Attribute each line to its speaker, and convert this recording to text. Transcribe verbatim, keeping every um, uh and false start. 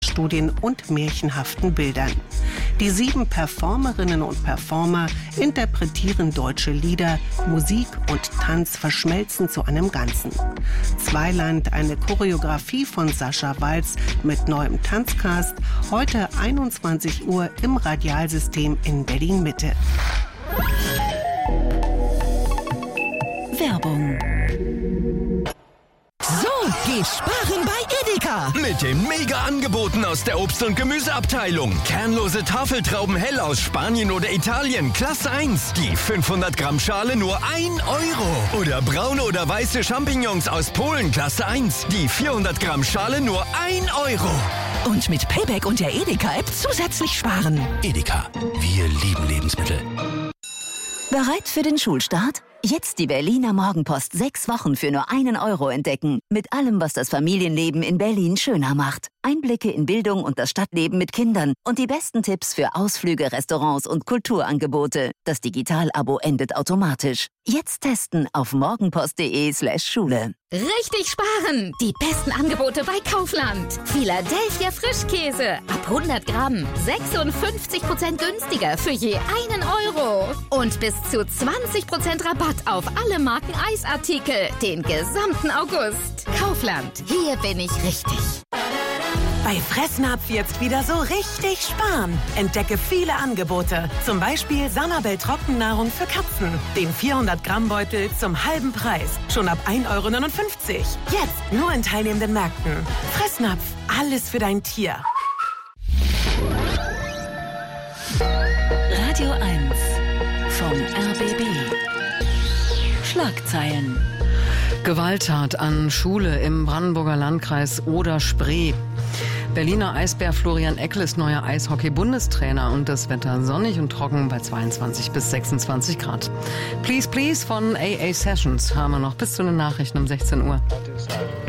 Speaker 1: Tanzstudien und märchenhaften Bildern. Die sieben Performerinnen und Performer interpretieren deutsche Lieder, Musik und Tanz verschmelzen zu einem Ganzen. Zweiland, eine Choreografie von Sascha Walz mit neuem Tanzcast, heute einundzwanzig Uhr im Radialsystem in Berlin-Mitte.
Speaker 2: Werbung. So geht Sparen bei Edeka.
Speaker 3: Mit den Mega-Angeboten aus der Obst- und Gemüseabteilung. Kernlose Tafeltrauben hell aus Spanien oder Italien, Klasse eins. Die fünfhundert Gramm Schale nur ein Euro. Oder braune oder weiße Champignons aus Polen, Klasse eins. Die vierhundert Gramm Schale nur ein Euro.
Speaker 2: Und mit Payback und der Edeka-App zusätzlich sparen.
Speaker 4: Edeka, wir lieben Lebensmittel.
Speaker 5: Bereit für den Schulstart? Jetzt die Berliner Morgenpost sechs Wochen für nur einen Euro entdecken. Mit allem, was das Familienleben in Berlin schöner macht. Einblicke in Bildung und das Stadtleben mit Kindern und die besten Tipps für Ausflüge, Restaurants und Kulturangebote. Das Digital-Abo endet automatisch. Jetzt testen auf morgenpost.de slash Schule.
Speaker 6: Richtig sparen! Die besten Angebote bei Kaufland. Philadelphia Frischkäse ab hundert Gramm. sechsundfünfzig Prozent günstiger für je einen Euro. Und bis zu zwanzig Prozent Rabatt auf alle Marken Eisartikel. Den gesamten August. Kaufland. Hier bin ich richtig.
Speaker 7: Bei Fressnapf jetzt wieder so richtig sparen. Entdecke viele Angebote. Zum Beispiel Sanabel Trockennahrung für Katzen. Den vierhundert Gramm Beutel zum halben Preis. Schon ab ein Euro neunundfünfzig. Jetzt nur in teilnehmenden Märkten. Fressnapf. Alles für dein Tier.
Speaker 2: Radio eins vom R B B. Schlagzeilen.
Speaker 8: Gewalttat an Schule im Brandenburger Landkreis Oder-Spree. Berliner Eisbär Florian Eckel ist neuer Eishockey-Bundestrainer und das Wetter sonnig und trocken bei zweiundzwanzig bis sechsundzwanzig Grad. Please, please von A A Sessions haben wir noch bis zu den Nachrichten um sechzehn Uhr.